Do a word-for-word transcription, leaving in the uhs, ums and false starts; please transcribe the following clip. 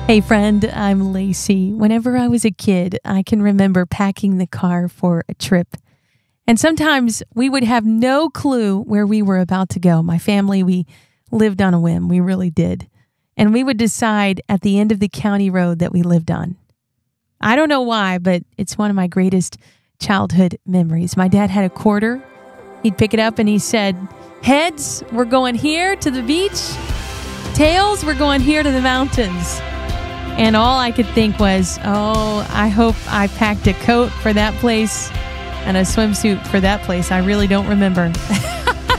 Hey friend, I'm Lacey. Whenever I was a kid, I can remember packing the car for a trip. And sometimes we would have no clue where we were about to go. My family, we lived on a whim. We really did. And we would decide at the end of the county road that we lived on. I don't know why, but it's one of my greatest childhood memories. My dad had a quarter. He'd pick it up and he said, "Heads, we're going here to the beach. Tails, we're going here to the mountains." And all I could think was, oh, I hope I packed a coat for that place and a swimsuit for that place. I really don't remember.